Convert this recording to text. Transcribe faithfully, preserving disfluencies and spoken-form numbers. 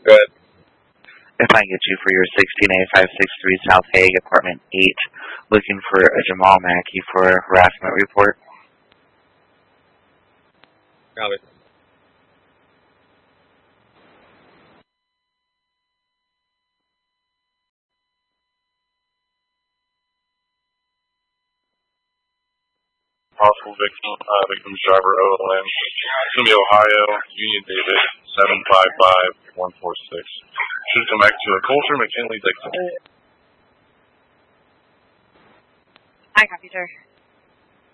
Good. If I get you for your sixteen A five six three South Hague, apartment eight, looking for a Jamal Mackey for a harassment report. Copy. Possible victim, uh, victim's driver O L M. It's going to be Ohio, Union David, seven five five one four six. Should come back to a Coulter McKinley Dixon. I copy, sir.